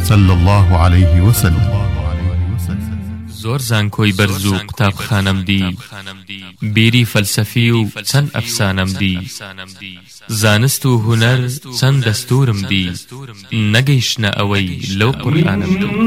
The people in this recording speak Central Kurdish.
صلى الله عليه وسلم. زۆر زانکۆی بەرز و قوتابخانەم دی، بیری فەلسەفی و چەند ئەفسانەم دی، زانست و هونەر چەند دەستورم دی، نەگەیشتنە ئەوەی لەو قورئانم دی.